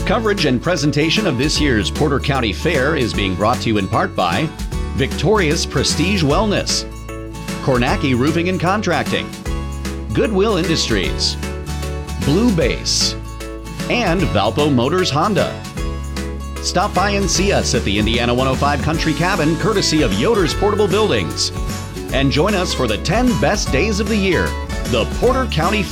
Coverage and presentation of this year's Porter County Fair is being brought to you in part by Victoria's Prestige Wellness, Kornacki Roofing and Contracting, Goodwill Industries, Blue Base, and Valpo Motors Honda. Stop by and see us at the Indiana 105 Country Cabin, courtesy of Yoder's Portable Buildings. And join us for the 10 best days of the year, the Porter County